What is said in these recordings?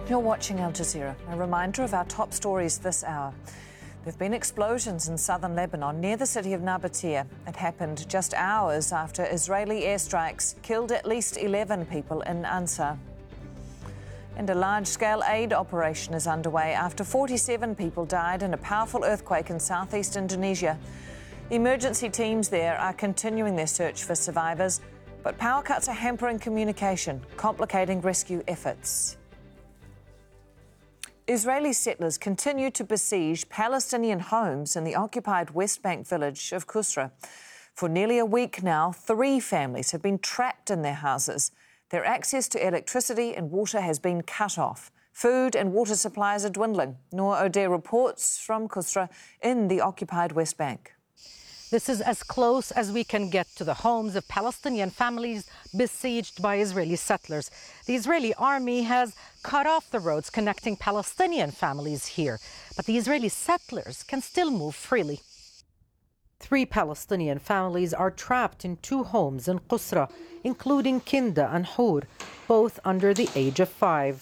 You're watching Al Jazeera. A reminder of our top stories this hour. There have been explosions in southern Lebanon near the city of Nabatea. It happened just hours after Israeli airstrikes killed at least 11 people in Ansar. And a large-scale aid operation is underway after 47 people died in a powerful earthquake in southeast Indonesia. The emergency teams there are continuing their search for survivors, but power cuts are hampering communication, complicating rescue efforts. Israeli settlers continue to besiege Palestinian homes in the occupied West Bank village of Qusra. For nearly a week now, 3 families have been trapped in their houses. Their access to electricity and water has been cut off. Food and water supplies are dwindling. Noor O'Dea reports from Qusra in the occupied West Bank. This is as close as we can get to the homes of Palestinian families besieged by Israeli settlers. The Israeli army has cut off the roads connecting Palestinian families here, but the Israeli settlers can still move freely. 3 Palestinian families are trapped in 2 homes in Qusra, including Kinda and Hur, both under the age of 5.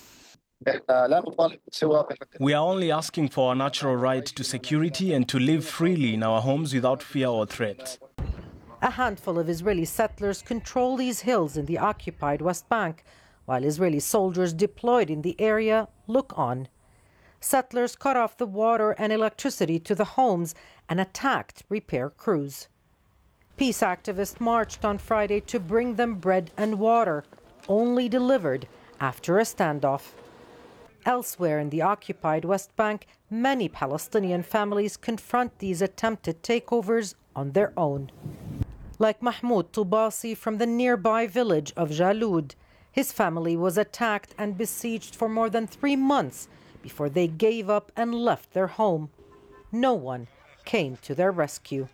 We are only asking for our natural right to security and to live freely in our homes without fear or threat. A handful of Israeli settlers control these hills in the occupied West Bank, while Israeli soldiers deployed in the area look on. Settlers cut off the water and electricity to the homes and attacked repair crews. Peace activists marched on Friday to bring them bread and water, only delivered after a standoff. Elsewhere in the occupied West Bank, many Palestinian families confront these attempted takeovers on their own. Like Mahmoud Toubasi from the nearby village of Jalud, his family was attacked and besieged for more than 3 months before they gave up and left their home. No one came to their rescue.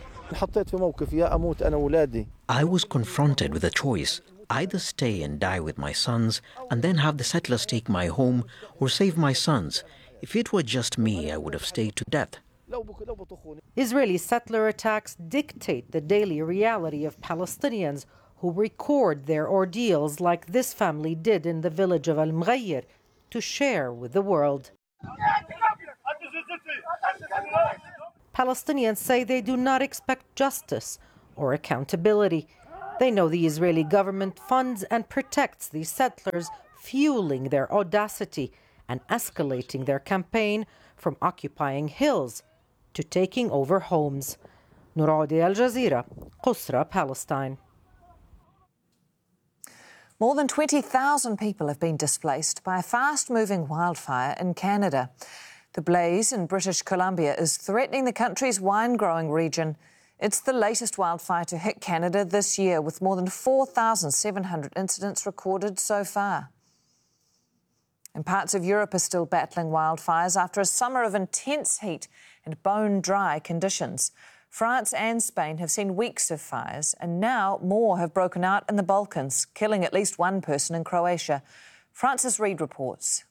I was confronted with a choice. Either stay and die with my sons and then have the settlers take my home, or save my sons. If it were just me, I would have stayed to death. Israeli settler attacks dictate the daily reality of Palestinians who record their ordeals like this family did in the village of Al-Mghayr to share with the world. Palestinians say they do not expect justice or accountability. They know the Israeli government funds and protects these settlers, fueling their audacity and escalating their campaign from occupying hills to taking over homes. Noor O'Dea, Al Jazeera, Qusra, Palestine. More than 20,000 people have been displaced by a fast-moving wildfire in Canada. The blaze in British Columbia is threatening the country's wine-growing region. It's the latest wildfire to hit Canada this year, with more than 4,700 incidents recorded so far. And parts of Europe are still battling wildfires after a summer of intense heat and bone-dry conditions. France and Spain have seen weeks of fires, and now more have broken out in the Balkans, killing at least 1 person in Croatia. Francis Reid reports.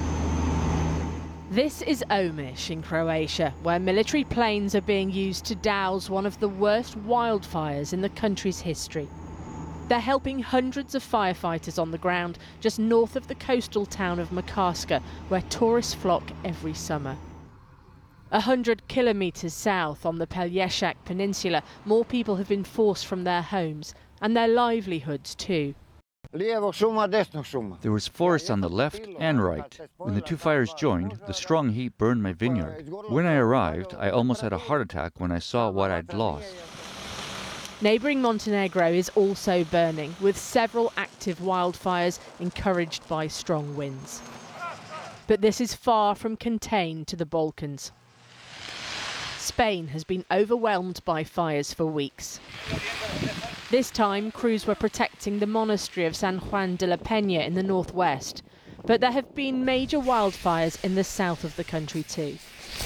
This is Omiš in Croatia, where military planes are being used to douse one of the worst wildfires in the country's history. They're helping hundreds of firefighters on the ground just north of the coastal town of Makarska, where tourists flock every summer. 100 kilometres south on the Pelješac Peninsula, more people have been forced from their homes and their livelihoods too. There was forest on the left and right. When the 2 fires joined, the strong heat burned my vineyard. When I arrived, I almost had a heart attack when I saw what I'd lost. Neighbouring Montenegro is also burning, with several active wildfires encouraged by strong winds. But this is far from contained to the Balkans. Spain has been overwhelmed by fires for weeks. This time, crews were protecting the monastery of San Juan de la Peña in the northwest. But there have been major wildfires in the south of the country too.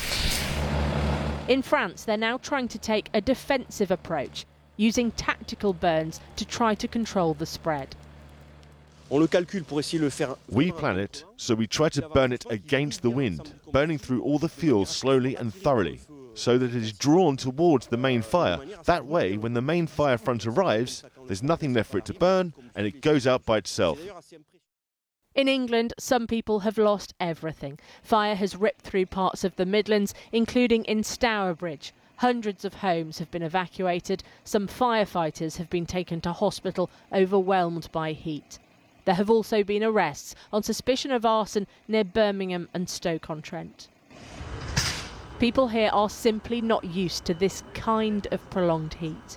In France, they're now trying to take a defensive approach, using tactical burns to try to control the spread. We plan it, so we try to burn it against the wind, burning through all the fuel slowly and thoroughly, so that it is drawn towards the main fire. That way, when the main fire front arrives, there's nothing left for it to burn, and it goes out by itself. In England, some people have lost everything. Fire has ripped through parts of the Midlands, including in Stourbridge. Hundreds of homes have been evacuated. Some firefighters have been taken to hospital, overwhelmed by heat. There have also been arrests on suspicion of arson near Birmingham and Stoke-on-Trent. People here are simply not used to this kind of prolonged heat.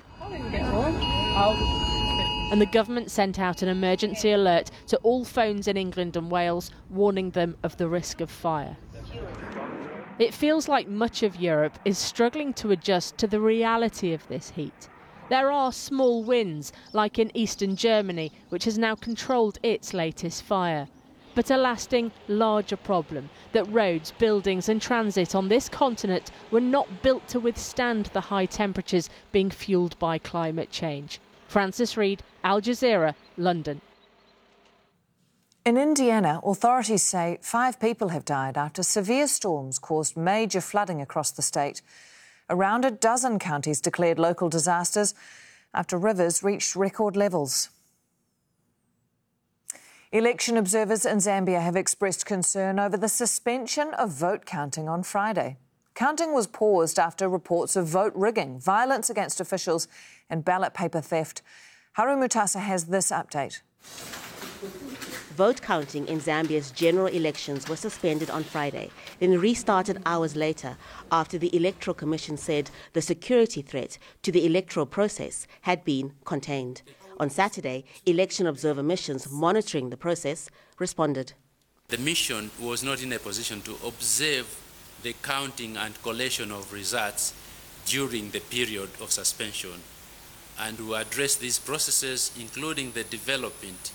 And the government sent out an emergency alert to all phones in England and Wales, warning them of the risk of fire. It feels like much of Europe is struggling to adjust to the reality of this heat. There are small wins, like in eastern Germany, which has now controlled its latest fire. But a lasting, larger problem that roads, buildings and transit on this continent were not built to withstand the high temperatures being fuelled by climate change. Francis Reid, Al Jazeera, London. In Indiana, authorities say 5 people have died after severe storms caused major flooding across the state. Around a dozen counties declared local disasters after rivers reached record levels. Election observers in Zambia have expressed concern over the suspension of vote counting on Friday. Counting was paused after reports of vote rigging, violence against officials and ballot paper theft. Haru Mutasa has this update. Vote counting in Zambia's general elections was suspended on Friday, then restarted hours later after the Electoral Commission said the security threat to the electoral process had been contained. On Saturday, election observer missions monitoring the process responded. The mission was not in a position to observe the counting and collation of results during the period of suspension, and we address these processes, including this development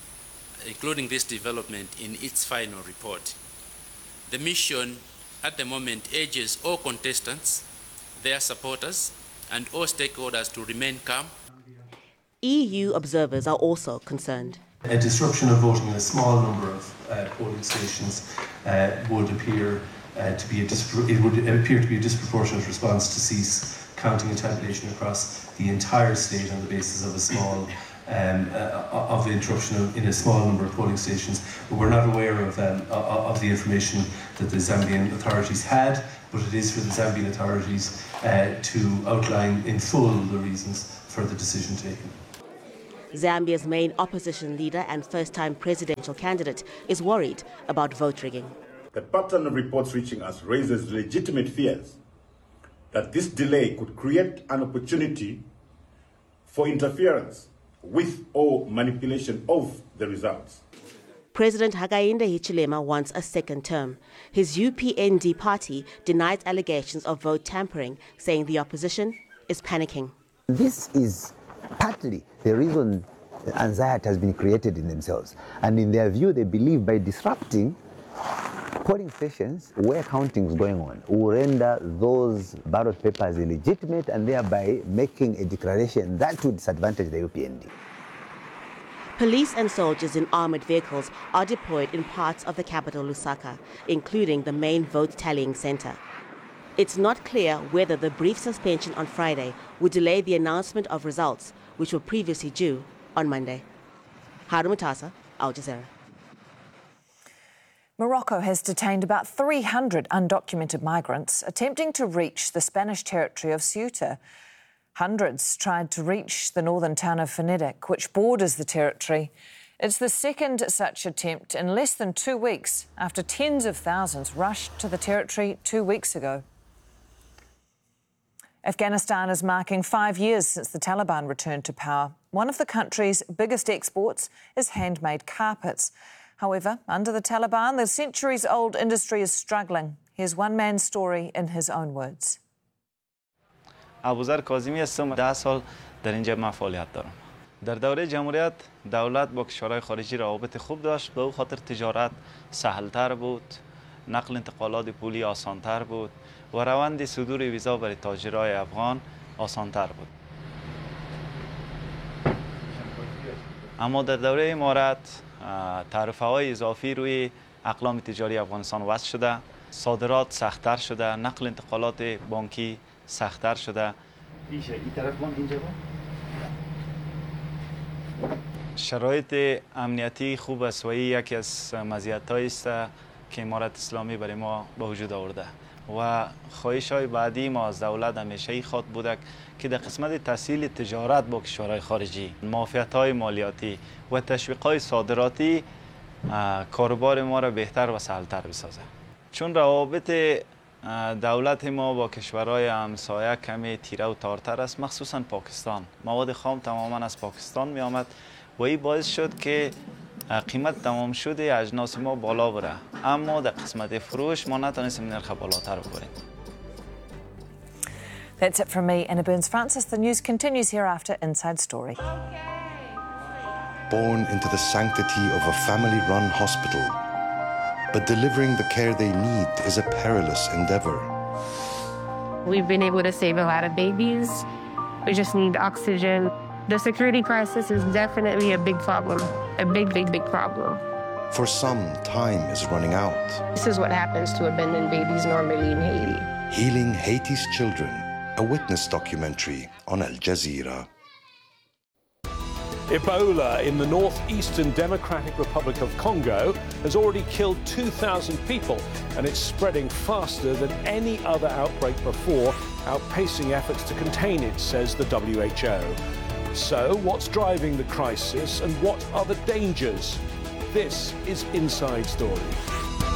in its final report. The mission at the moment urges all contestants, their supporters and all stakeholders to remain calm. EU observers are also concerned. A disruption of voting in a small number of polling stations would appear to be a disproportionate response to cease counting and tabulation across the entire state on the basis of a small of the interruption in a small number of polling stations. But we're not aware of the information that the Zambian authorities had, but it is for the Zambian authorities to outline in full the reasons for the decision taken. Zambia's main opposition leader and first-time presidential candidate is worried about vote rigging. The pattern of reports reaching us raises legitimate fears that this delay could create an opportunity for interference with or manipulation of the results. President Hakainde Hichilema wants a second term. His UPND party denies allegations of vote tampering, saying the opposition is panicking. This is partly the reason anxiety has been created in themselves. And in their view, they believe by disrupting polling stations where counting is going on will render those ballot papers illegitimate and thereby making a declaration that would disadvantage the UPND. Police and soldiers in armored vehicles are deployed in parts of the capital, Lusaka, including the main vote tallying center. It's not clear whether the brief suspension on Friday would delay the announcement of results, which were previously due on Monday. Haru Mutasa, Al Jazeera. Morocco has detained about 300 undocumented migrants attempting to reach the Spanish territory of Ceuta. Hundreds tried to reach the northern town of Fenedek, which borders the territory. It's the second such attempt in less than 2 weeks after tens of thousands rushed to the territory 2 weeks ago. Afghanistan is marking 5 years since the Taliban returned to power. One of the country's biggest exports is handmade carpets. However, under the Taliban, the centuries-old industry is struggling. Here's one man's story in his own words. ابوذر کاظمی هستم 10 سال در اینجا من فعالیت دارم. در دوره جمهوریت دولت با کشورهای خارجی روابط خوب داشت، به او خاطر تجارت سهل‌تر بود، نقل انتقالات پولی آسان‌تر بود و روند صدور ویزا برای تاجرای افغان آسان‌تر بود. اما در دوره امارت تعرفه‌های اضافی روی اقلام تجاری افغانستان وضع شده، صادرات سخت‌تر شده، نقل انتقالات بانکی سخت‌تر شده. این طرف بانک اینجا بود. شرایط امنیتی خوب است و یکی از مزیت‌هایی است که امارت اسلامی برای ما به وجود آورده و خواهش‌های بعدی ما از دولت همیشه خواد بوده که در قسمت تسهیل تجارت با کشورهای خارجی، معافیت‌های مالیاتی و تشویق‌های صادراتی کاروبار ما را بهتر و سهل‌تر بسازه. چون روابط دولت ما با کشورهای همسایه کمی تیره و تارتر است، مخصوصا پاکستان. مواد خام تماما از پاکستان می آمد و این باعث شد که قیمت تمام شده اجناس ما بالا بره، اما در قسمت فروش ما نتونستیم نرخ بالاتر ببریم. That's it from me, Anna Burns-Francis. The news continues here after Inside Story. Born into the sanctity of a family-run hospital, but delivering the care they need is a perilous endeavor. We've been able to save a lot of babies. We just need oxygen. The security crisis is definitely a big problem, a big problem. For some, time is running out. This is what happens to abandoned babies normally in Haiti. Healing Haiti's Children, a witness documentary on Al Jazeera. Ebola in the northeastern Democratic Republic of Congo has already killed 2,000 people, and it's spreading faster than any other outbreak before, outpacing efforts to contain it, says the WHO. So, what's driving the crisis and what are the dangers? This is Inside Story.